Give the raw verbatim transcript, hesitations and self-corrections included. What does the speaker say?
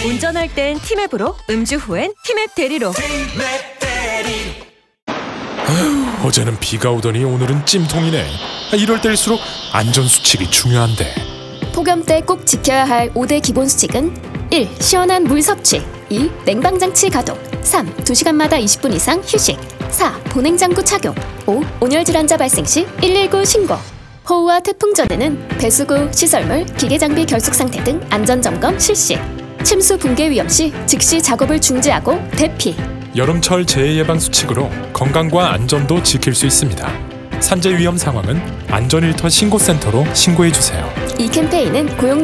운전할 땐 티맵으로, 음주 후엔 티맵 대리로. 아휴, 어제는 비가 오더니 오늘은 찜통이네. 아, 이럴 때일수록 안전수칙이 중요한데. 폭염 때 꼭 지켜야 할 오 대 기본 수칙은 일. 시원한 물 섭취. 이. 냉방장치 가동. 삼. 두 시간마다 이십 분 이상 휴식. 사. 보냉장구 착용. 오. 온열 질환자 발생 시 일일구 신고. 호우와 태풍 전에는 배수구, 시설물, 기계장비 결속 상태 등 안전점검 실시. 침수 붕괴 위험 시 즉시 작업을 중지하고 대피. 여름철 재해 예방 수칙으로 건강과 안전도 지킬 수 있습니다. 산재 위험 상황은 안전일터 신고센터로 신고해 주세요. 이 캠페인은 고용